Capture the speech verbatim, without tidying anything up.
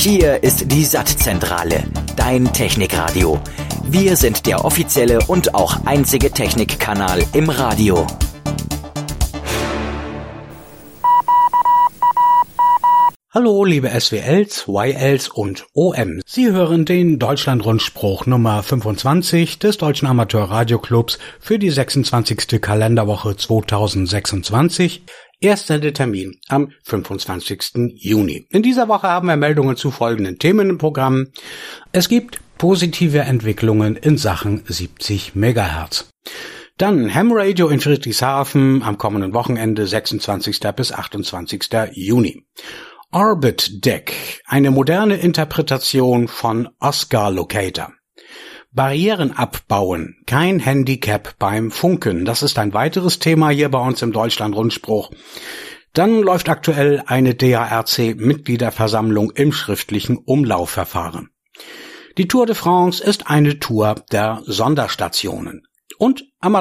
Hier ist die S A T-Zentrale, dein Technikradio. Wir sind der offizielle und auch einzige Technikkanal im Radio. Hallo liebe S W Ls, Y Ls und O Ms. Sie hören den Deutschlandrundspruch Nummer fünfundzwanzig des Deutschen Amateurradioclubs für die sechsundzwanzigste Kalenderwoche zweitausendsechsundzwanzig. Erster Termin am fünfundzwanzigsten Juni. In dieser Woche haben wir Meldungen zu folgenden Themen im Programm. Es gibt positive Entwicklungen in Sachen siebzig Megahertz. Dann Ham Radio in Friedrichshafen am kommenden Wochenende sechsundzwanzigsten bis achtundzwanzigsten Juni. Orbit Deck, eine moderne Interpretation von Oscar Locator. Barrieren abbauen, kein Handicap beim Funken. Das ist ein weiteres Thema hier bei uns im Deutschlandrundspruch. Dann läuft aktuell eine D A R C-Mitgliederversammlung im schriftlichen Umlaufverfahren. Die Tour de France ist eine Tour der Sonderstationen. Und